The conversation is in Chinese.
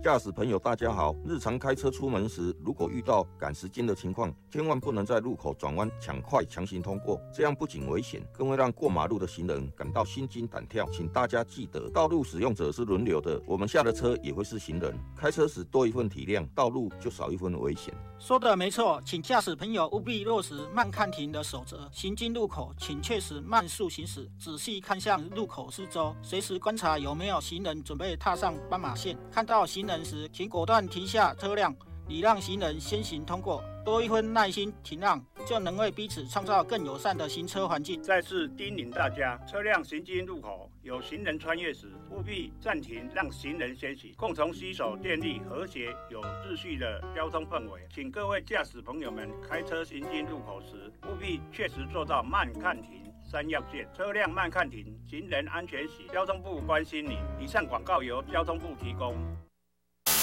驾驶朋友大家好，日常开车出门时，如果遇到赶时间的情况，千万不能在路口转弯抢快强行通过，这样不仅危险，更会让过马路的行人感到心惊胆跳。请大家记得，道路使用者是轮流的，我们下了车也会是行人，开车时多一份体谅，道路就少一份危险。 说的没错，请驾驶朋友务必落实慢看停的守则。行经路口，请确实慢速行驶，仔细看向路口四周，随时观察有没有行人准备踏上斑马线。看到行人时，请果断停下车辆，礼让行人先行通过。多一分耐心停让，就能为彼此创造更友善的行车环境。 再次叮咛大家，车辆行经路口有行人穿越时，务必暂停，让行人先行，共同携手建立和谐有秩序的交通氛围。请各位驾驶朋友们开车行经路口时，务必确实做到慢看停三要件，车辆慢看停，行人安全行。交通部关心您。以上广告由交通部提供。